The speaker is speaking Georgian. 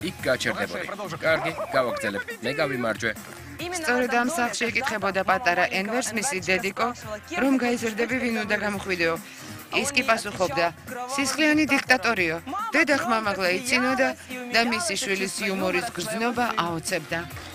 იქ გაჩერდებოდი. კარგი, გავაგრძელებ. მე გავიმარჯვე. სწორედ ამ სახლში ეკითხებოდა პატარა ენვერს მისი დედიკო, რომ გაიზრდები ვინ უნდა გამოხვიდეო. ის კი პასუხობდა, სისხლიანი დიქტატორიო. დედა ხმამაღლა იცინოდა და მისი შვილის იუმორის გრძნობა აოცებდა.